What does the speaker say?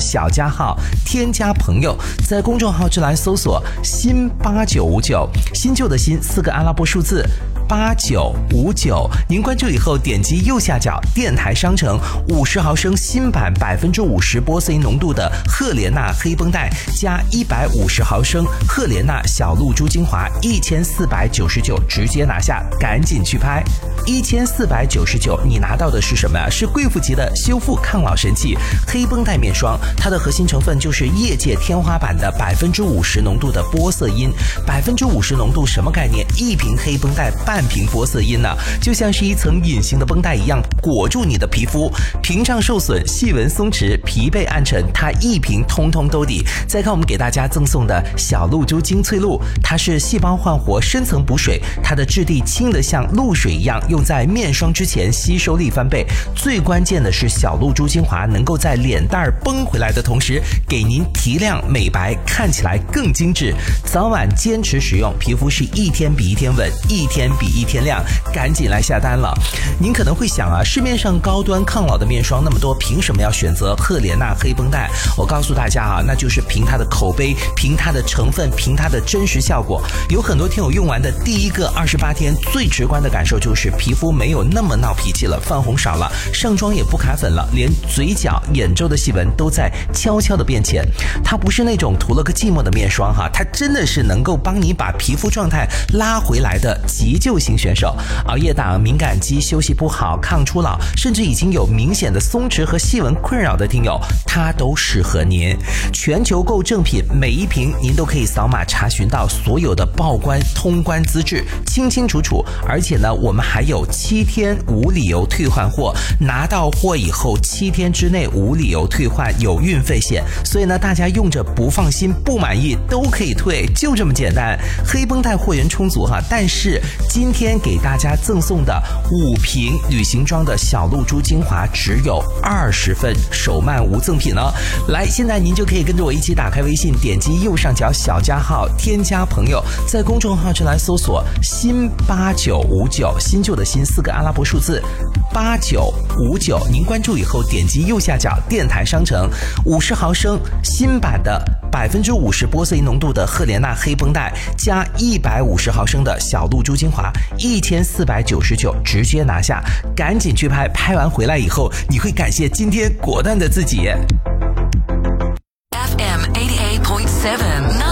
小加号，添加朋友，在公众号之栏搜索新8959，新旧的新4个阿拉伯数字8959，您关注以后点击右下角电台商城50毫升新版50%玻色因浓度的赫莲娜黑绷带加150毫升赫莲娜小露珠精华1499，直接拿下，赶紧去拍。1499，你拿到的是什么呀？是贵妇级的修复抗老神器黑绷带面霜，它的核心成分就是业界天花板的50%浓度的玻色因。50%浓度什么概念？一瓶黑绷带半瓶玻色因呢，就像是一层隐形的绷带一样裹住你的皮肤，屏障受损、细纹松弛、疲惫暗沉，它一瓶通通都抵。再看我们给大家赠送的小露珠精粹露，它是细胞焕活、深层补水，它的质地轻得像露水一样，用在面霜之前吸收力翻倍。最关键的是小露珠精华能够在脸蛋绷回来的同时，给您提亮美白，看起来更精致。早晚坚持使用，皮肤是一天比一天稳，一天比一天亮，赶紧来下单了。您可能会想啊，市面上高端抗老的面霜那么多，凭什么要选择赫莲娜黑绷带？我告诉大家啊，那就是凭它的口碑，凭它的成分，凭它的真实效果。有很多天我用完的第一个28天，最直观的感受就是皮肤没有那么闹脾气了，泛红少了，上妆也不卡粉了，连嘴角、眼周的细纹都在悄悄的变浅。它不是那种涂了个寂寞的面霜哈，它真的是能够帮你把皮肤状态拉回来的急救型选手。熬夜党、敏感肌、休息不好、抗初老，甚至已经有明显的松弛和细纹困扰的听友，它都适合您。全球购正品，每一瓶您都可以扫码查询到所有的报关通关资质，清清楚楚。而且呢，我们还有7天无理由退换货，拿到货以后7天之内无理由退换，有运费险。所以呢，大家用着不放心、不满意都可以退，就这么简单。黑绷带货源充足哈，但是今天给大家赠送的5瓶旅行装的小露珠精华只有20份，手慢无赠品哦。来，现在您就可以跟着我一起打开微信，点击右上角小加号，添加朋友，在公众号之栏搜索新8959，新旧的新4个阿拉伯数字8959，您关注以后点击右下角电台商城50毫升新版的50%玻色因浓度的赫莲娜黑绷带加150毫升的小露珠精华1499，直接拿下，赶紧去拍，拍完回来以后你会感谢今天果断的自己。 FM 88.7